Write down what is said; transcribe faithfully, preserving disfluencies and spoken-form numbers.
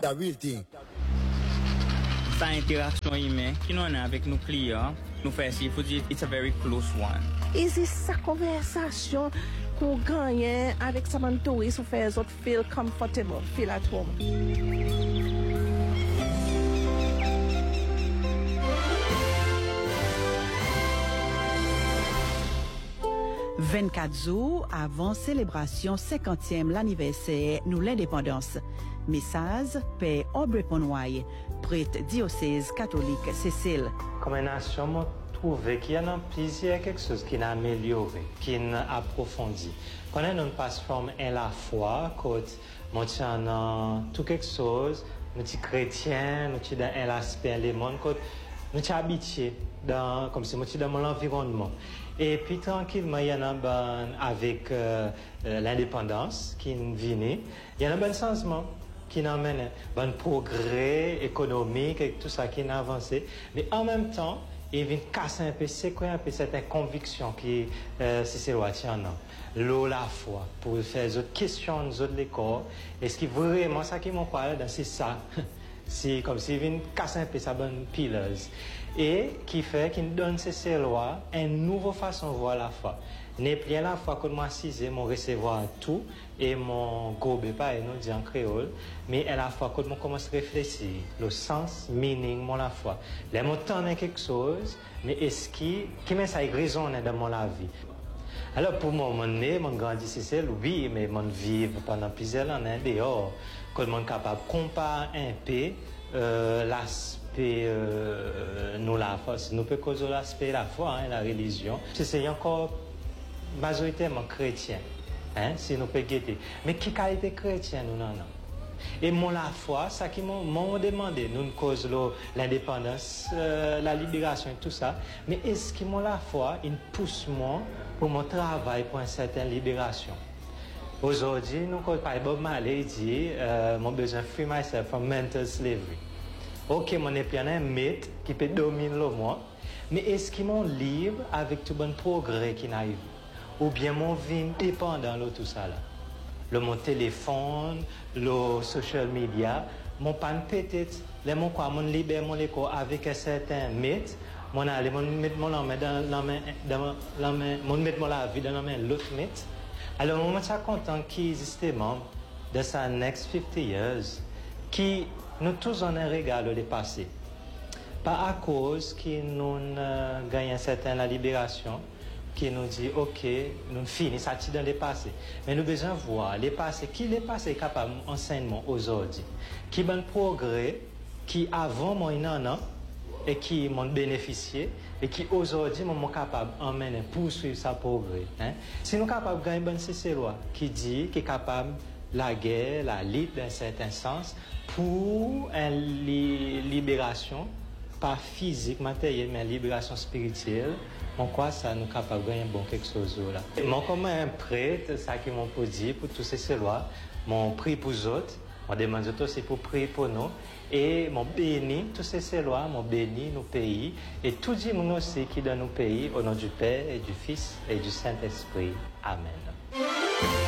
the real thing. Sa interaction humaine qui nous a avec nos clients, nous fait si faut dire it's a very close one. Et c'est sa conversation qu'on gagne avec sa touriste ou fait les autres feel comfortable, feel at home. vingt-quatre jours avant célébration cinquantième l'anniversaire nous l'indépendance. Message Père Aubrey Ponoy, prêtre diocèse catholique Cécile. Comme nation, moi trouvé qu'il y a plusieurs quelque chose qui n'a amélioré, qui n'a approfondi. Quand on passe from un la foi, quand moi tiens tout quelque chose, nous sommes chrétiens, nous sommes dans un aspect le monde, quand nous sommes habitués dans comme si nous sommes dans mon environnement. Et puis tranquillement, il y en a ben, avec euh, l'indépendance qui vient, il y a un bon changement qui amène un bon progrès économique et tout ça qui a avancé. Mais en même temps, il vient casser un peu, c'est quoi un peu cette conviction qui euh, c'est le tient l'eau la foi pour faire des autres questions, des autres les corps. Est-ce que vraiment ça qui m'en parle, c'est ça? C'est comme s'il vient casser un peu sa bonne pileuse. Et qui fait, qui donne ces lois une nouvelle façon de voir la foi. N'est plus la foi que moi assisé, mon recevoir tout et mon gobe pas et nous dit en créole, mais à la fois que moi commence à réfléchir, le sens, meaning, mon la foi. Les mots tendent quelque chose, mais est-ce qui, qui met ça résonne dans mon la vie? Alors pour moi, mon né, mon grandi c'est oui, mais mon vivre pendant plusieurs années dehors, que mon capable de comparer un peu euh, l'aspect euh, nous la foi, nous peut causer l'aspect la foi, hein, la religion. C'est encore majoritairement chrétien, hein, si nous peut guetter. Mais qui qualité chrétien nous non non. Et mon la foi, ça qui m'ont demandé, nous cause l'indépendance, euh, la libération et tout ça. Mais est-ce que mon la foi, il pousse moi pour mon travail pour une certaine libération? Aujourd'hui, nous cause par Bob Marley dit, euh, mon besoin free myself from mental slavery. Ok, mon épion un mythe qui peut dominer le moi, mais est-ce qu'il mon libre avec tout bon progrès qui n'arrive? Ou bien mon vie dépendant de tout ça là? Le mon téléphone, le social media, mon pan peut-être, les mon quoi, mon libère mon écho avec un certain mythe, mon aller, mon mettre mon main dans la main, dans la main, mon mettre mon la vie dans la main l'autre mythe. Alors, moi, je suis content qu'il justement, de sa next fifty years, qui nous tous en un regard le passé. Pas à cause que nous euh, gagnons certaine la libération, qui nous dit, OK, nous finissons ça dans les passés. Mais nous avons besoin de voir les passés, qui les passés est capable d'enseignement aujourd'hui, qui bon progrès, qui avant moi non an, et qui m'ont bénéficié, et qui aujourd'hui sont capables d'emmener, poursuivre sa progrès. Hein? Si nous sommes capables de gagner une bonne C C loi qui dit, qui est capable la guerre, la lutte d'un certain sens, pour une li libération, pas physique, matérielle, mais une libération spirituelle, on croit ça nous capable de gagner bon quelque chose là. Moi, comme un prêtre, ça qui m'ont dit pour tous ces lois, mon prix pour les autres, on demande aussi pour prier pour nous. Et mon béni, tous ces lois, mon béni nos pays, et tout le monde aussi qui dans nos pays, au nom du Père et du Fils et du Saint-Esprit. Amen.